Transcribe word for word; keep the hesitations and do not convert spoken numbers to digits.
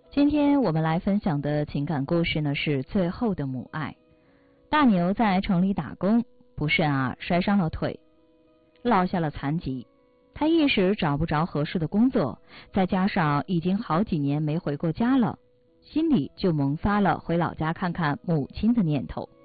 今天我们来分享的情感故事呢，是最后的母爱。大牛在城里打工，不慎啊摔伤了腿，落下了残疾。他一时找不着合适的工作，再加上已经好几年没回过家了，心里就萌发了回老家看看母亲的念头。